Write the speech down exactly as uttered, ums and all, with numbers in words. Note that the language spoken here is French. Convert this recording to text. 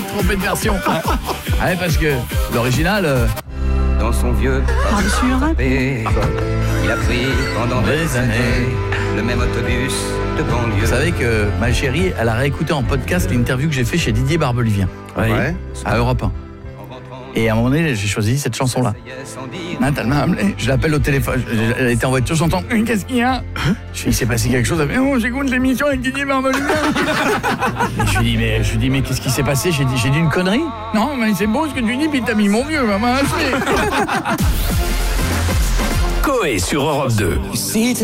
pas de tromper de version. Ouais, parce que l'original... Euh... Dans son vieux par-dessus le rap. Il a pris pendant des, des années, années le même autobus de banlieue. Vous savez que ma chérie, elle a réécouté en podcast l'interview que j'ai fait chez Didier Barbelivien. Ouais. ouais. À Europe un. Et à un moment donné, j'ai choisi cette chanson-là. Je l'appelle au téléphone. Elle était en voiture, j'entends « Qu'est-ce qu'il y a ?» Je lui dis « Il s'est passé quelque chose. » Elle dit « Oh, j'écoute l'émission avec Didier Barbelivien. » Je lui dis « Mais, je lui dis, mais qu'est-ce qui s'est passé ?» J'ai dit, j'ai dit une connerie. « Non, mais c'est beau ce que tu dis, puis t'as mis mon vieux, maman. » Coé sur Europe deux.